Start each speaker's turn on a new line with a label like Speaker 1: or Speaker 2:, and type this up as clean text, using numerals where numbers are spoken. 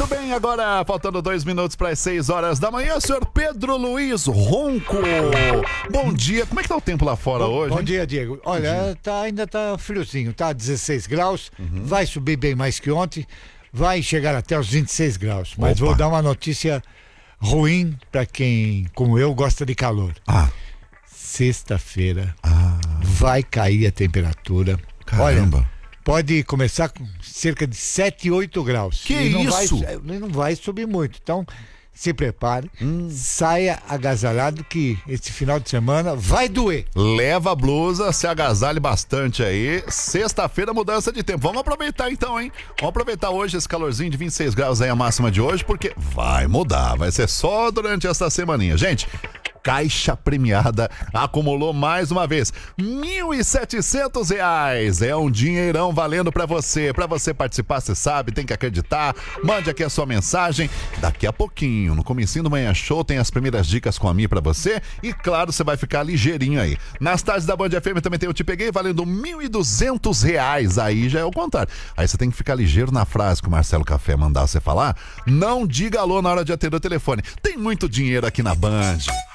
Speaker 1: bem, agora faltando 2 minutos para as 6 horas da manhã, senhor Pedro Luiz Ronco. Bom dia, como é que tá o tempo lá fora hoje?
Speaker 2: Bom dia, Diego. Olha, ainda tá friozinho, tá 16 graus, vai subir bem mais que ontem, vai chegar até os 26 graus. Mas vou dar uma notícia ruim para quem, como eu, gosta de calor. Sexta-feira vai cair a temperatura.
Speaker 1: Caramba.
Speaker 2: Olha, pode começar com cerca de 7, 8 graus.
Speaker 1: Que isso?
Speaker 2: Não vai subir muito. Então, se prepare, saia agasalhado que esse final de semana vai doer.
Speaker 1: Leva a blusa, se agasalhe bastante aí. Sexta-feira, mudança de tempo. Vamos aproveitar então, hein? Vamos aproveitar hoje esse calorzinho de 26 graus aí, a máxima de hoje, porque vai mudar. Vai ser só durante essa semaninha. Gente, Caixa Premiada acumulou mais uma vez R$1.700. É um dinheirão valendo pra você. Pra você participar, você sabe, tem que acreditar. Mande aqui a sua mensagem. Daqui a pouquinho, no comecinho do Manhã Show, tem as primeiras dicas com a Mi pra você. E claro, você vai ficar ligeirinho aí. Nas tardes da Band FM também tem o Te Peguei, valendo R$1.200. Aí já é o contrário. Aí você tem que ficar ligeiro na frase que o Marcelo Café mandar você falar. Não diga alô na hora de atender o telefone. Tem muito dinheiro aqui na Band.